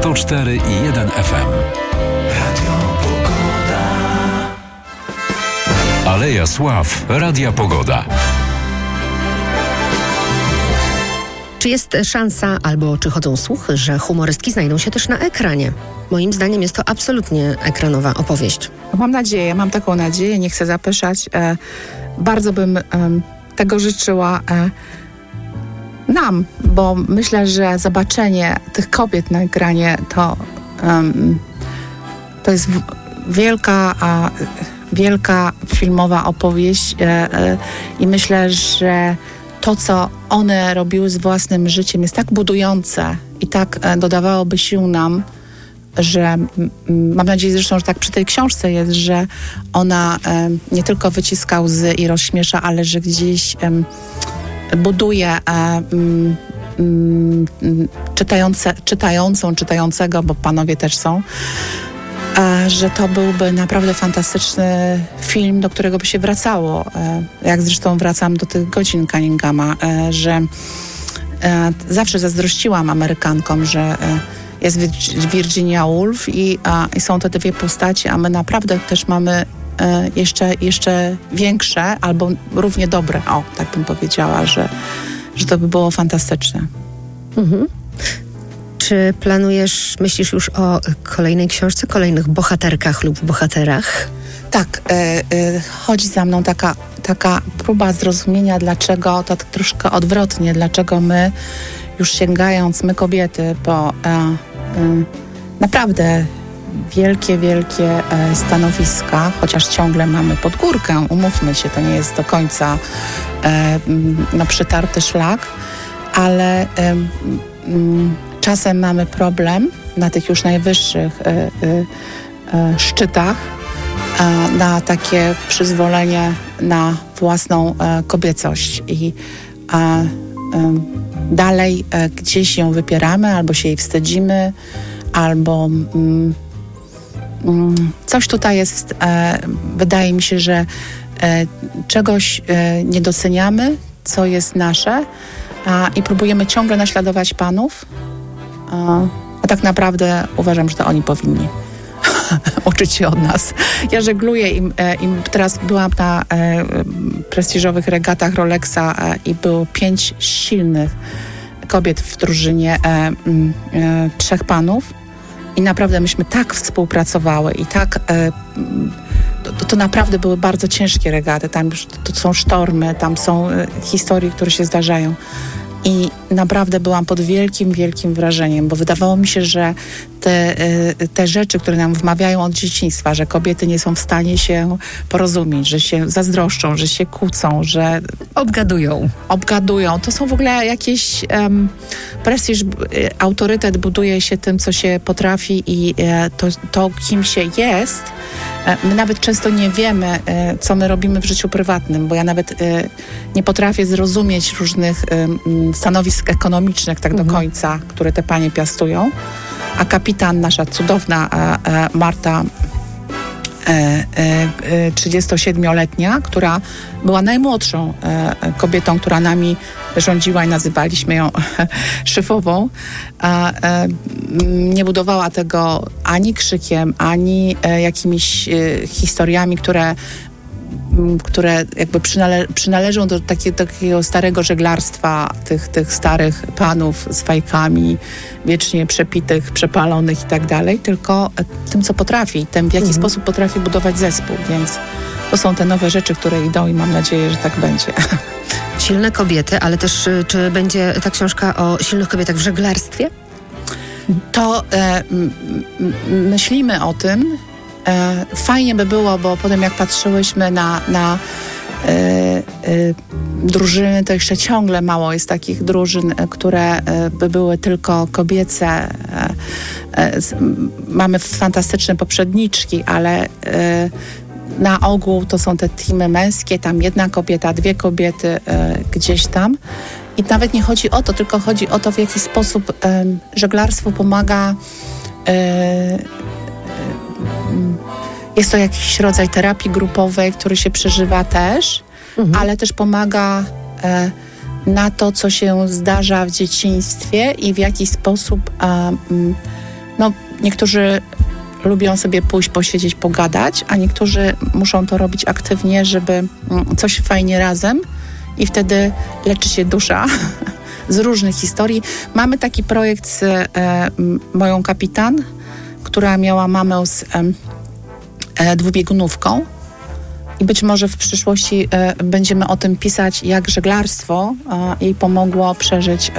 104,1 FM. Radio Pogoda. Aleja Sław Radia Pogoda. Czy jest szansa, albo czy chodzą słuchy, że humorystki znajdą się też na ekranie? Moim zdaniem jest to absolutnie ekranowa opowieść. Mam nadzieję, mam taką nadzieję, nie chcę zapeszać. Bardzo bym tego życzyła nam, bo myślę, że zobaczenie tych kobiet na ekranie to jest wielka filmowa opowieść i myślę, że to, co one robiły z własnym życiem, jest tak budujące i tak dodawałoby sił nam, że mam nadzieję zresztą, że tak przy tej książce jest, że ona nie tylko wyciska łzy i rozśmiesza, ale że gdzieś buduje czytającego, bo panowie też są, że to byłby naprawdę fantastyczny film, do którego by się wracało. Jak zresztą wracam do tych godzin Cunninghama, że zawsze zazdrościłam Amerykankom, że jest Virginia Woolf i są te dwie postaci, a my naprawdę też mamy jeszcze większe albo równie dobre. O, tak bym powiedziała, że to by było fantastyczne. Mhm. Czy myślisz już o kolejnej książce, kolejnych bohaterkach lub bohaterach? Tak, chodzi za mną taka próba zrozumienia, dlaczego, to troszkę odwrotnie, dlaczego my już sięgając, my kobiety, po naprawdę wielkie stanowiska, chociaż ciągle mamy pod górkę, umówmy się, to nie jest do końca przytarty szlak, ale czasem mamy problem na tych już najwyższych szczytach na takie przyzwolenie na własną kobiecość i dalej gdzieś ją wypieramy, albo się jej wstydzimy, albo coś tutaj jest, wydaje mi się, że czegoś nie doceniamy, co jest nasze i próbujemy ciągle naśladować panów, a tak naprawdę uważam, że to oni powinni uczyć się od nas. Ja żegluję i teraz byłam na prestiżowych regatach Rolexa i było 5 silnych kobiet w drużynie 3 panów i naprawdę myśmy tak współpracowały i tak to naprawdę były bardzo ciężkie regaty. Tam już to są sztormy, tam są historie, które się zdarzają. I naprawdę byłam pod wielkim wrażeniem, bo wydawało mi się, że te rzeczy, które nam wmawiają od dzieciństwa, że kobiety nie są w stanie się porozumieć, że się zazdroszczą, że się kłócą, że obgadują. To są w ogóle jakieś prestiż, autorytet buduje się tym, co się potrafi i to kim się jest. My nawet często nie wiemy, co my robimy w życiu prywatnym, bo ja nawet nie potrafię zrozumieć różnych stanowisk ekonomicznych tak do końca, które te panie piastują. A kapitan, nasza cudowna Marta, 37-letnia, która była najmłodszą kobietą, która nami rządziła i nazywaliśmy ją szefową, nie budowała tego ani krzykiem, ani jakimiś historiami, które jakby przynależą do takiego starego żeglarstwa, tych starych panów z fajkami, wiecznie przepitych, przepalonych i tak dalej, tylko tym, co potrafi, tym, w jaki sposób potrafi budować zespół, więc to są te nowe rzeczy, które idą i mam nadzieję, że tak będzie. Silne kobiety, ale też czy będzie ta książka o silnych kobietach w żeglarstwie? To myślimy o tym. Fajnie by było, bo potem jak patrzyłyśmy na drużyny, to jeszcze ciągle mało jest takich drużyn, które by były tylko kobiece. Mamy fantastyczne poprzedniczki, ale na ogół to są te teamy męskie, tam 1 kobieta, 2 kobiety gdzieś tam. I nawet nie chodzi o to, tylko chodzi o to, w jaki sposób żeglarstwo pomaga. Jest to jakiś rodzaj terapii grupowej, który się przeżywa też, ale też pomaga na to, co się zdarza w dzieciństwie i w jaki sposób niektórzy lubią sobie pójść, posiedzieć, pogadać, a niektórzy muszą to robić aktywnie, żeby coś fajnie razem i wtedy leczy się dusza z różnych historii. Mamy taki projekt z moją kapitan, która miała mamę z dwubiegunówką i być może w przyszłości będziemy o tym pisać, jak żeglarstwo jej pomogło przeżyć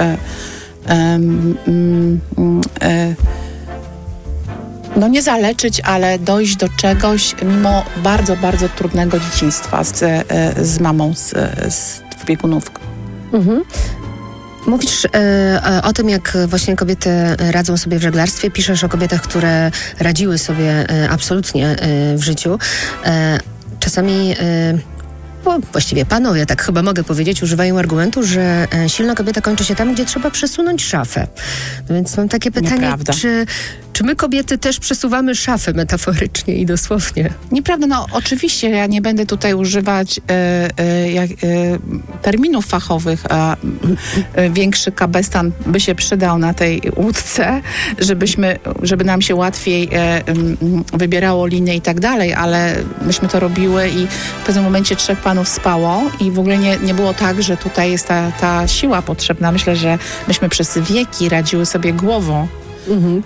nie zaleczyć, ale dojść do czegoś mimo bardzo, bardzo trudnego dzieciństwa z mamą z dwubiegunówką. Mhm. Mówisz o tym, jak właśnie kobiety radzą sobie w żeglarstwie. Piszesz o kobietach, które radziły sobie absolutnie w życiu. Czasami... właściwie panowie, tak chyba mogę powiedzieć, używają argumentu, że silna kobieta kończy się tam, gdzie trzeba przesunąć szafę. Więc mam takie pytanie, czy my kobiety też przesuwamy szafę metaforycznie i dosłownie? Nieprawda, oczywiście ja nie będę tutaj używać terminów fachowych, a większy kabestan by się przydał na tej łódce, żeby nam się łatwiej wybierało linię i tak dalej, ale myśmy to robiły i w pewnym momencie 3 panów spało i w ogóle nie było tak, że tutaj jest ta siła potrzebna. Myślę, że myśmy przez wieki radziły sobie głową. Mhm.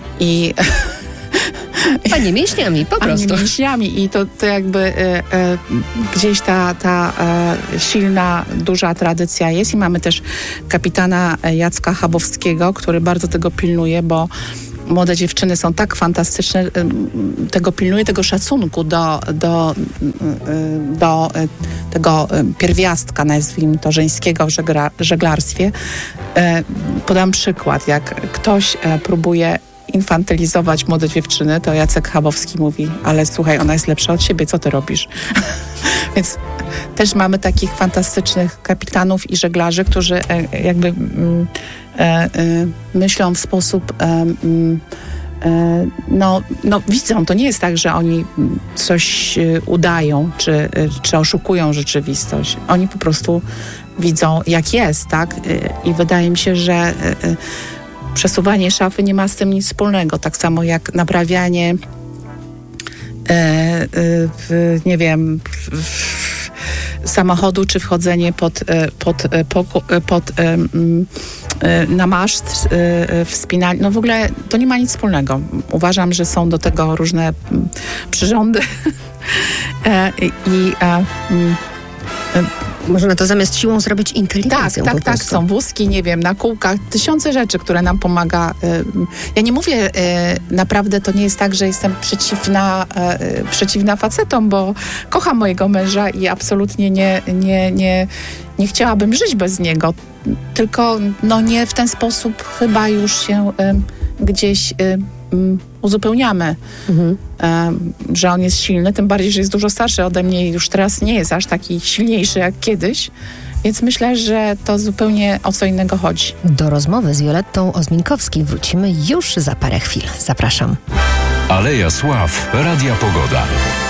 A nie mięśniami, po prostu. A nie mięśniami i to jakby gdzieś ta silna, duża tradycja jest i mamy też kapitana Jacka Chabowskiego, który bardzo tego pilnuje, bo młode dziewczyny są tak fantastyczne, tego pilnuje, tego szacunku do tego pierwiastka, nazwijmy to, żeńskiego w żeglarstwie. Podam przykład, jak ktoś próbuje infantylizować młode dziewczyny, to Jacek Chabowski mówi, ale słuchaj, ona jest lepsza od siebie, co ty robisz? Więc też mamy takich fantastycznych kapitanów i żeglarzy, którzy jakby myślą w sposób widzą, to nie jest tak, że oni coś udają, czy oszukują rzeczywistość. Oni po prostu widzą, jak jest, tak? I wydaje mi się, że przesuwanie szafy nie ma z tym nic wspólnego. Tak samo jak naprawianie samochodu, czy wchodzenie na maszt, wspinanie. W ogóle to nie ma nic wspólnego. Uważam, że są do tego różne przyrządy można to zamiast siłą zrobić inteligencją. Tak, są wózki, na kółkach, 1000 rzeczy, które nam pomaga. Ja nie mówię, naprawdę to nie jest tak, że jestem przeciwna facetom, bo kocham mojego męża i absolutnie nie chciałabym żyć bez niego. Tylko nie w ten sposób chyba już się gdzieś uzupełniamy, że on jest silny, tym bardziej, że jest dużo starszy ode mnie i już teraz nie jest aż taki silniejszy jak kiedyś, więc myślę, że to zupełnie o co innego chodzi. Do rozmowy z Violettą Ozminkowski wrócimy już za parę chwil. Zapraszam. Aleja Sław, Radia Pogoda.